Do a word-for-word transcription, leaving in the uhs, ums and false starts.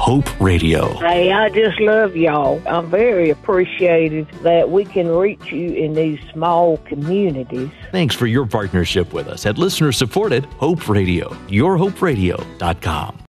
Hope Radio. Hey, I just love y'all. I'm very appreciative that we can reach you in these small communities. Thanks for your partnership with us at listener-supported Hope Radio, your hope radio dot com.